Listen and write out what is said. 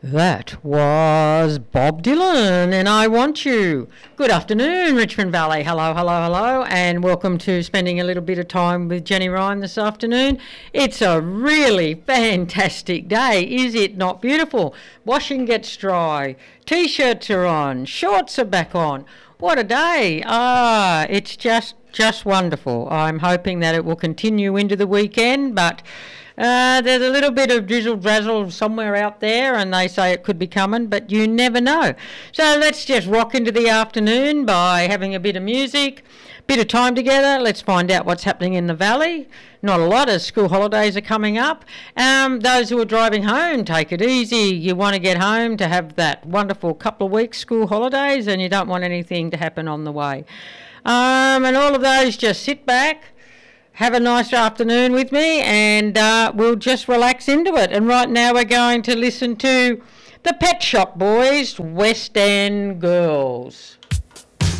That was Bob Dylan and I Want You. Good afternoon, Richmond Valley. Hello, hello, hello, and welcome to spending a little bit of time with Jenny Ryan this afternoon. It's a really fantastic day, is it not beautiful? Washing gets dry, T-shirts are on, shorts are back on. What a day. It's just wonderful. I'm hoping that it will continue into the weekend, but there's a little bit of drizzle drazzle somewhere out there and they say it could be coming, but you never know. So let's just rock into the afternoon by having a bit of music, bit of time together. Let's find out what's happening in the valley. Not a lot, as school holidays are coming up. Those who are driving home, take it easy. You want to get home to have that wonderful couple of weeks school holidays and you don't want anything to happen on the way. And all of those, just sit back, have a nice afternoon with me, and we'll just relax into it. And right now we're going to listen to the Pet Shop Boys, West End Girls.